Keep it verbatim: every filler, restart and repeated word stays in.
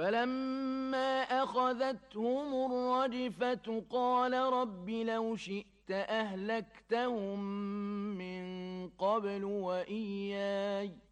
فلما أخذتهم الرجفة قال رب لو شئت أهلكتهم من قبل وإياي